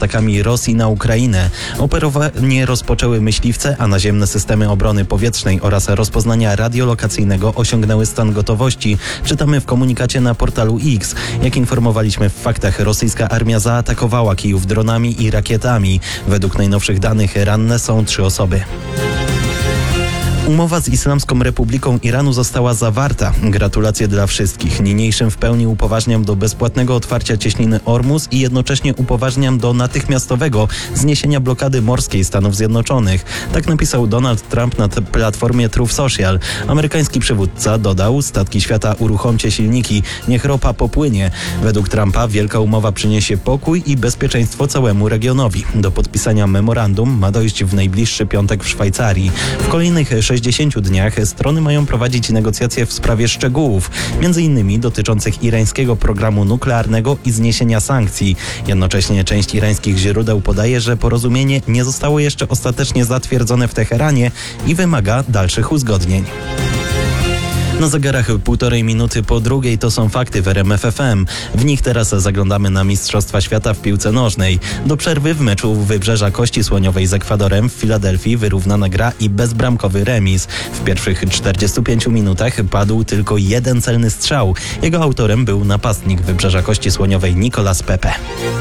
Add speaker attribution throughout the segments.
Speaker 1: atakami Rosji na Ukrainę. Operowanie rozpoczęły myśliwce, a naziemne systemy obrony powietrznej oraz rozpoznania radiolokacyjnego osiągnęły stan gotowości. Czytamy w komunikacie na portalu X. Jak informowaliśmy w faktach, rosyjska armia zaatakowała Kijów dronami i rakietami. Według najnowszych danych ranne są 3 osoby. Umowa z Islamską Republiką Iranu została zawarta. Gratulacje dla wszystkich. Niniejszym w pełni upoważniam do bezpłatnego otwarcia cieśniny Ormus i jednocześnie upoważniam do natychmiastowego zniesienia blokady morskiej Stanów Zjednoczonych. Tak napisał Donald Trump na platformie Truth Social. Amerykański przywódca dodał: statki świata, uruchomcie silniki, niech ropa popłynie. Według Trumpa wielka umowa przyniesie pokój i bezpieczeństwo całemu regionowi. Do podpisania memorandum ma dojść w najbliższy piątek w Szwajcarii. W kolejnych 60 dniach strony mają prowadzić negocjacje w sprawie szczegółów, m.in. dotyczących irańskiego programu nuklearnego i zniesienia sankcji. Jednocześnie część irańskich źródeł podaje, że porozumienie nie zostało jeszcze ostatecznie zatwierdzone w Teheranie i wymaga dalszych uzgodnień. Na zegarach 1,5 minuty po 2 to są fakty w RMF FM. W nich teraz zaglądamy na Mistrzostwa Świata w piłce nożnej. Do przerwy w meczu Wybrzeża Kości Słoniowej z Ekwadorem w Filadelfii wyrównana gra i bezbramkowy remis. W pierwszych 45 minutach padł tylko jeden celny strzał. Jego autorem był napastnik Wybrzeża Kości Słoniowej Nicolas Pepe.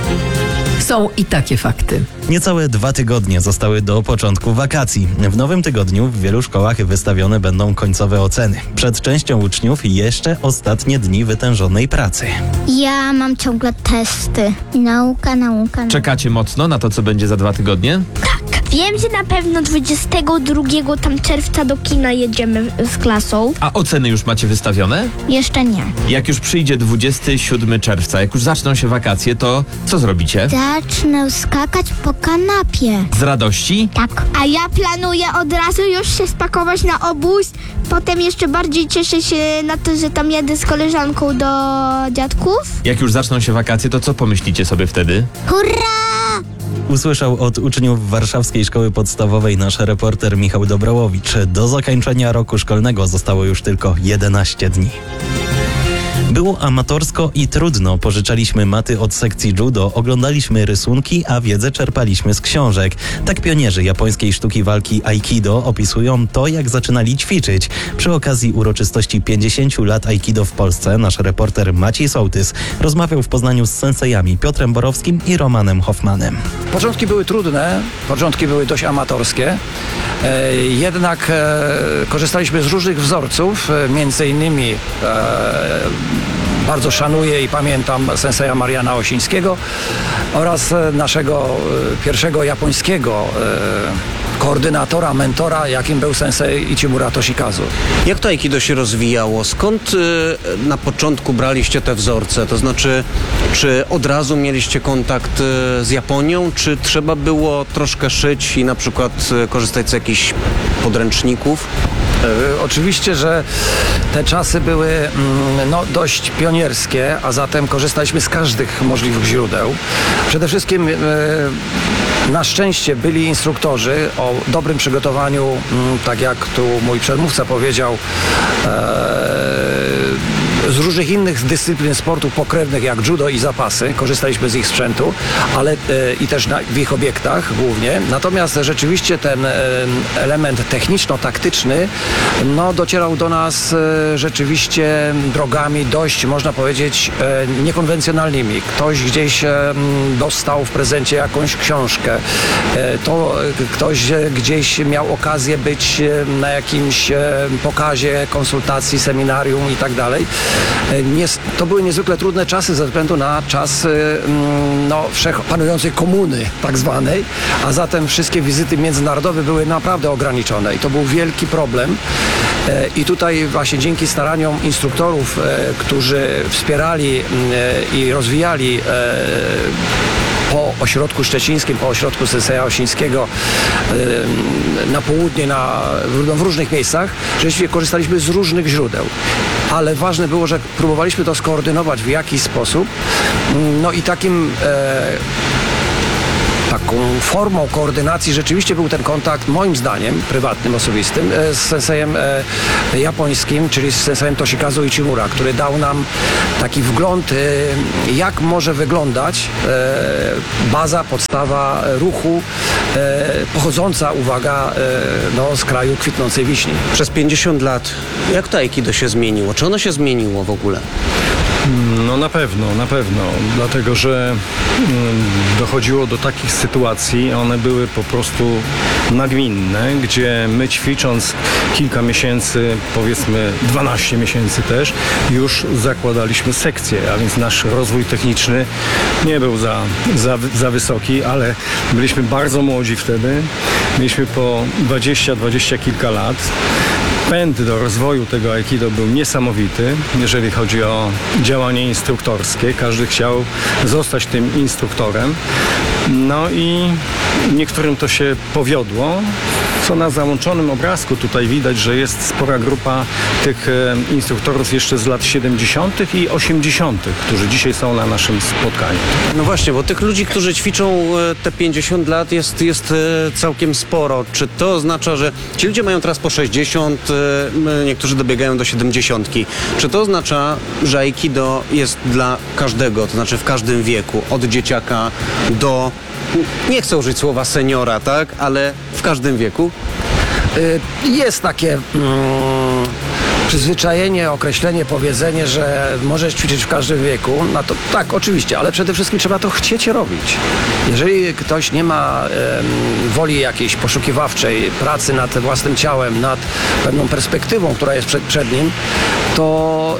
Speaker 2: Są i takie fakty.
Speaker 1: Niecałe 2 tygodnie zostały do początku wakacji. W nowym tygodniu w wielu szkołach wystawione będą końcowe oceny. Przed częścią uczniów jeszcze ostatnie dni wytężonej pracy.
Speaker 3: Ja mam ciągle testy. Nauka.
Speaker 4: Czekacie mocno na to, co będzie za 2 tygodnie?
Speaker 5: Wiem, że na pewno 22 czerwca do kina jedziemy z klasą.
Speaker 4: A oceny już macie wystawione?
Speaker 3: Jeszcze nie.
Speaker 4: Jak już przyjdzie 27 czerwca, jak już zaczną się wakacje, to co zrobicie?
Speaker 3: Zacznę skakać po kanapie.
Speaker 4: Z radości?
Speaker 3: Tak.
Speaker 5: A ja planuję od razu już się spakować na obóz. Potem jeszcze bardziej cieszę się na to, że tam jadę z koleżanką do dziadków.
Speaker 4: Jak już zaczną się wakacje, to co pomyślicie sobie wtedy?
Speaker 3: Hurra!
Speaker 1: Usłyszał od uczniów Warszawskiej Szkoły Podstawowej nasz reporter Michał Dobrołowicz. Do zakończenia roku szkolnego zostało już tylko 11 dni. Było amatorsko i trudno. Pożyczaliśmy maty od sekcji judo, oglądaliśmy rysunki, a wiedzę czerpaliśmy z książek. Tak pionierzy japońskiej sztuki walki aikido opisują to, jak zaczynali ćwiczyć. Przy okazji uroczystości 50 lat aikido w Polsce nasz reporter Maciej Sołtys rozmawiał w Poznaniu z sensejami Piotrem Borowskim i Romanem Hoffmanem.
Speaker 6: Początki były trudne, początki były dość amatorskie, jednak korzystaliśmy z różnych wzorców, między innymi bardzo szanuję i pamiętam senseja Mariana Osińskiego oraz naszego pierwszego japońskiego koordynatora, mentora, jakim był sensei Ichimura Toshikazu.
Speaker 7: Jak to aikido się rozwijało? Skąd na początku braliście te wzorce? To znaczy, czy od razu mieliście kontakt z Japonią, czy trzeba było troszkę szyć i na przykład korzystać z jakichś podręczników?
Speaker 6: Oczywiście, że te czasy były dość pionierskie, a zatem korzystaliśmy z każdych możliwych źródeł. Przede wszystkim na szczęście byli instruktorzy o dobrym przygotowaniu, tak jak tu mój przedmówca powiedział, z różnych innych dyscyplin sportów pokrewnych jak judo i zapasy. Korzystaliśmy z ich sprzętu, ale i też w ich obiektach głównie. Natomiast rzeczywiście ten element techniczno-taktyczny docierał do nas rzeczywiście drogami dość, można powiedzieć, niekonwencjonalnymi. Ktoś gdzieś dostał w prezencie jakąś książkę. To ktoś gdzieś miał okazję być na jakimś pokazie, konsultacji, seminarium i tak dalej. To były niezwykle trudne czasy ze względu na czas wszechpanującej komuny tak zwanej, a zatem wszystkie wizyty międzynarodowe były naprawdę ograniczone i to był wielki problem. I tutaj właśnie dzięki staraniom instruktorów, którzy wspierali i rozwijali po ośrodku szczecińskim, po ośrodku senseja Osińskiego na południe, w różnych miejscach, rzeczywiście korzystaliśmy z różnych źródeł. Ale ważne było, że próbowaliśmy to skoordynować w jakiś sposób. I takim taką formą koordynacji rzeczywiście był ten kontakt, moim zdaniem, prywatnym, osobistym, z sensejem japońskim, czyli z sensejem Toshikazu Ichimura, który dał nam taki wgląd, jak może wyglądać baza, podstawa ruchu pochodząca, uwaga, z kraju kwitnącej wiśni.
Speaker 7: Przez 50 lat, jak to Aikido się zmieniło? Czy ono się zmieniło w ogóle?
Speaker 8: No na pewno, dlatego że dochodziło do takich sytuacji, one były po prostu nagminne, gdzie my ćwicząc kilka miesięcy, powiedzmy 12 miesięcy też, już zakładaliśmy sekcję, a więc nasz rozwój techniczny nie był za wysoki, ale byliśmy bardzo młodzi wtedy, mieliśmy po 20 kilka lat. Pęd do rozwoju tego Aikido był niesamowity, jeżeli chodzi o działanie instruktorskie. Każdy chciał zostać tym instruktorem. No i niektórym to się powiodło, co na załączonym obrazku tutaj widać, że jest spora grupa tych instruktorów jeszcze z lat 70. i 80., którzy dzisiaj są na naszym spotkaniu.
Speaker 7: No właśnie, bo tych ludzi, którzy ćwiczą te 50 lat jest całkiem sporo. Czy to oznacza, że ci ludzie mają teraz po 60, niektórzy dobiegają do 70. Czy to oznacza, że Aikido jest dla każdego, to znaczy w każdym wieku, od dzieciaka do, nie chcę użyć słowa seniora, tak, ale w każdym wieku?
Speaker 6: Jest takie przyzwyczajenie, określenie, powiedzenie, że możesz ćwiczyć w każdym wieku. No to tak, oczywiście, ale przede wszystkim trzeba to chcieć robić. Jeżeli ktoś nie ma woli jakiejś poszukiwawczej, pracy nad własnym ciałem, nad pewną perspektywą, która jest przed nim, to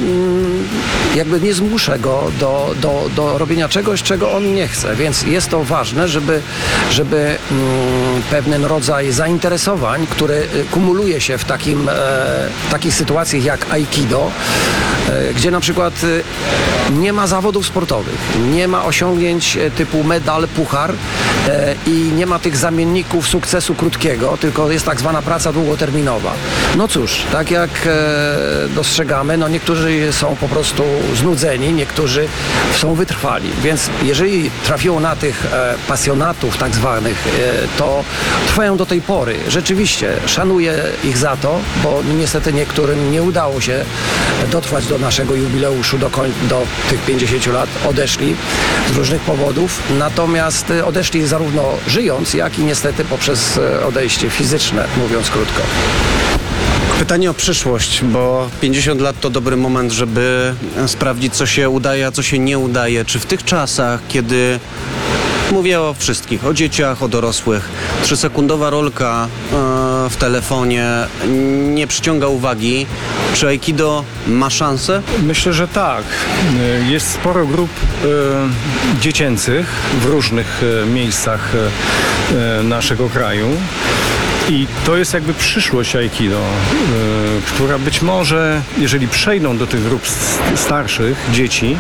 Speaker 6: jakby nie zmusza go do robienia czegoś, czego on nie chce. Więc jest to ważne, żeby pewien rodzaj zainteresowań, który kumuluje się w takich sytuacjach jak Aikido, gdzie na przykład nie ma zawodów sportowych, nie ma osiągnięć typu medal, puchar i nie ma tych zamienników sukcesu krótkiego, tylko jest tak zwana praca długoterminowa. No cóż, tak jak dostrzegamy, no niektórzy są po prostu znudzeni, niektórzy są wytrwali, więc jeżeli trafiło na tych pasjonatów tak zwanych, to trwają do tej pory. Rzeczywiście szanuję ich za to, bo niestety niektórym nie udało się dotrwać do naszego jubileuszu, do tych 50 lat, odeszli z różnych powodów, natomiast odeszli zarówno żyjąc, jak i niestety poprzez odejście fizyczne, mówiąc krótko.
Speaker 7: Pytanie o przyszłość, bo 50 lat to dobry moment, żeby sprawdzić, co się udaje, a co się nie udaje. Czy w tych czasach, kiedy mówię o wszystkich, o dzieciach, o dorosłych, 3-sekundowa rolka w telefonie nie przyciąga uwagi, czy Aikido ma szansę?
Speaker 8: Myślę, że tak. Jest sporo grup dziecięcych w różnych miejscach naszego kraju. I to jest jakby przyszłość Aikido, która być może, jeżeli przejdą do tych grup starszych, dzieci,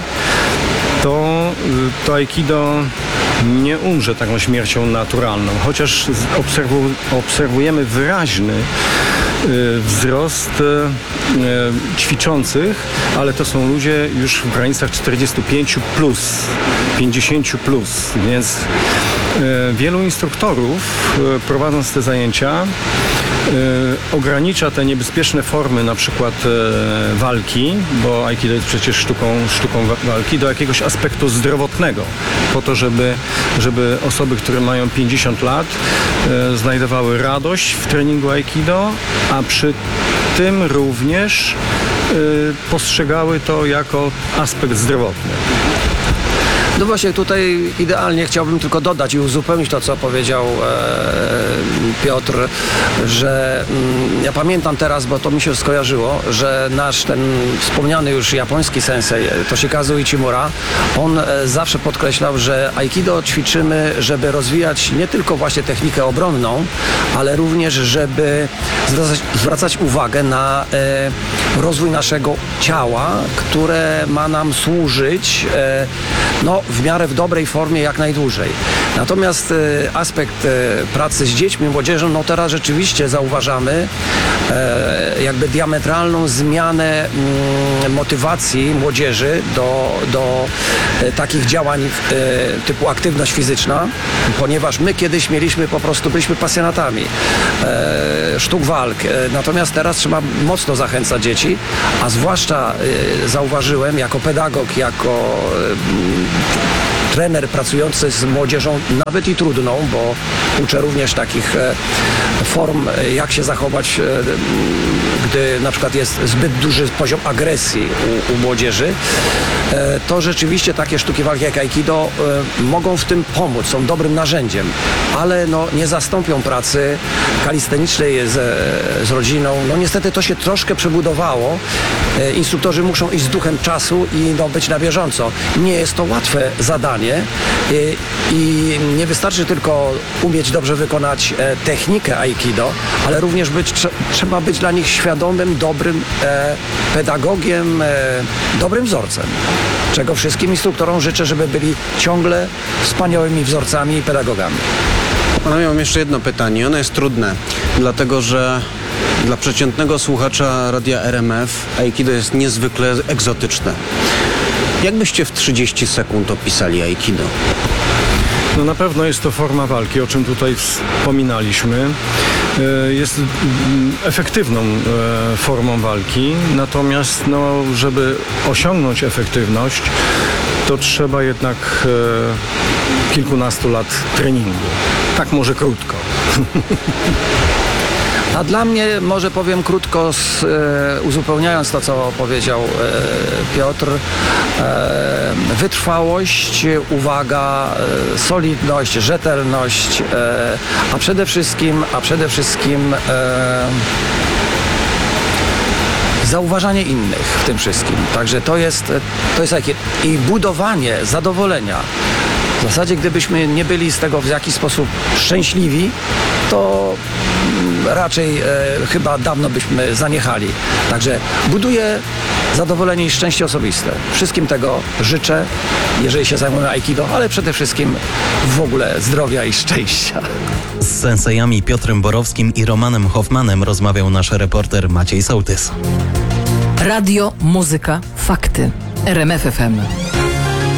Speaker 8: to Aikido nie umrze taką śmiercią naturalną. Chociaż obserwujemy wyraźny wzrost ćwiczących, ale to są ludzie już w granicach 45+, 50+, więc wielu instruktorów, prowadząc te zajęcia, ogranicza te niebezpieczne formy, na przykład walki, bo Aikido jest przecież sztuką walki, do jakiegoś aspektu zdrowotnego, po to, żeby osoby, które mają 50 lat, znajdowały radość w treningu Aikido, a przy tym również postrzegały to jako aspekt zdrowotny.
Speaker 6: No właśnie tutaj idealnie chciałbym tylko dodać i uzupełnić to, co powiedział Piotr, że ja pamiętam teraz, bo to mi się skojarzyło, że nasz ten wspomniany już japoński sensei Toshikazu Ichimura, on zawsze podkreślał, że Aikido ćwiczymy, żeby rozwijać nie tylko właśnie technikę obronną, ale również, żeby zwracać uwagę na rozwój naszego ciała, które ma nam służyć w miarę w dobrej formie jak najdłużej. Natomiast aspekt pracy z dziećmi, młodzieżą, no teraz rzeczywiście zauważamy jakby diametralną zmianę motywacji młodzieży do takich działań typu aktywność fizyczna, ponieważ my kiedyś byliśmy pasjonatami sztuk walk, natomiast teraz trzeba mocno zachęcać dzieci, a zwłaszcza zauważyłem jako pedagog, jako trener pracujący z młodzieżą, nawet i trudną, bo uczę również takich form, jak się zachować, gdy na przykład jest zbyt duży poziom agresji u młodzieży, to rzeczywiście takie sztuki walki jak Aikido mogą w tym pomóc, są dobrym narzędziem, ale no, nie zastąpią pracy kalistenicznej z rodziną. No niestety to się troszkę przebudowało. Instruktorzy muszą iść z duchem czasu i no, być na bieżąco. Nie jest to łatwe zadanie i nie wystarczy tylko umieć dobrze wykonać technikę Aikido, ale również trzeba być dla nich świadomym, dobrym pedagogiem, dobrym wzorcem. Czego wszystkim instruktorom życzę, żeby byli ciągle wspaniałymi wzorcami i pedagogami.
Speaker 7: Panowie, mam jeszcze jedno pytanie. Ono jest trudne, dlatego że dla przeciętnego słuchacza radia RMF Aikido jest niezwykle egzotyczne. Jak byście w 30 sekund opisali Aikido?
Speaker 8: No na pewno jest to forma walki, o czym tutaj wspominaliśmy. Jest efektywną formą walki, natomiast no, żeby osiągnąć efektywność, to trzeba jednak kilkunastu lat treningu. Tak może krótko.
Speaker 6: A dla mnie, może powiem krótko, uzupełniając to, co powiedział Piotr, wytrwałość, uwaga, solidność, rzetelność, a przede wszystkim zauważanie innych w tym wszystkim. Także to jest takie i budowanie zadowolenia. W zasadzie, gdybyśmy nie byli z tego w jakiś sposób szczęśliwi, to raczej chyba dawno byśmy zaniechali. Także buduję zadowolenie i szczęście osobiste. Wszystkim tego życzę, jeżeli się zajmują Aikido, ale przede wszystkim w ogóle zdrowia i szczęścia.
Speaker 1: Z sensejami Piotrem Borowskim i Romanem Hoffmanem rozmawiał nasz reporter Maciej Sołtys.
Speaker 2: Radio, muzyka, fakty. RMF FM.